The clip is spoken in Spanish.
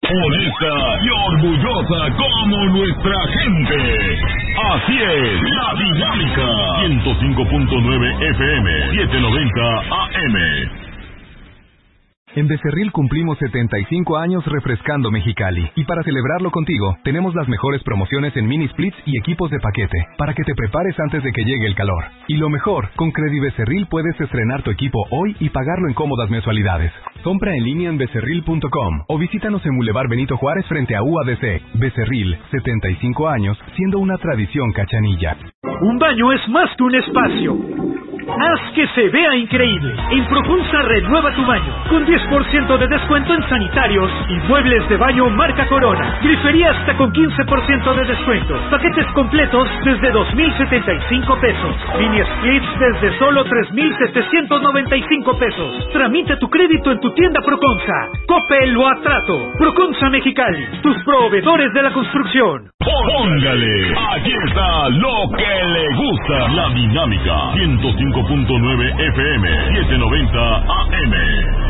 honesta y orgullosa como nuestra gente. Así es, La Dinámica. 105.9 FM, 790 AM. En Becerril cumplimos 75 años refrescando Mexicali. Y para celebrarlo contigo, tenemos las mejores promociones en mini splits y equipos de paquete, para que te prepares antes de que llegue el calor. Y lo mejor, con Credi Becerril puedes estrenar tu equipo hoy y pagarlo en cómodas mensualidades. Compra en línea en becerril.com o visítanos en Boulevard Benito Juárez frente a UADC. Becerril, 75 años, siendo una tradición cachanilla. Un baño es más que un espacio. Haz que se vea increíble. En Profunza renueva tu baño con 10% de descuento en sanitarios y muebles de baño marca Corona. Grifería hasta con 15% de descuento. Paquetes completos desde 2,075 pesos. Mini splits desde solo 3,795 pesos. Tramita tu crédito en tu tienda Proconza. Coppel o Atrato. Proconza Mexicali, tus proveedores de la construcción. Póngale, aquí está lo que le gusta. La Dinámica, 105.9 FM, 790 AM.